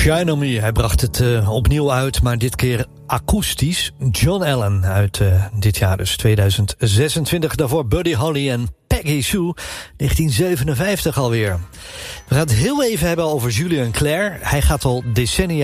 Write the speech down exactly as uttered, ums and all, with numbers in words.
Shine On Me, hij bracht het uh, opnieuw uit, maar dit keer akoestisch. John Allen uit uh, dit jaar dus, tweeduizend zesentwintig. Daarvoor Buddy Holly en Peggy Sue, negentien zevenenvijftig alweer. We gaan het heel even hebben over Julien Clerc. Hij gaat al decennia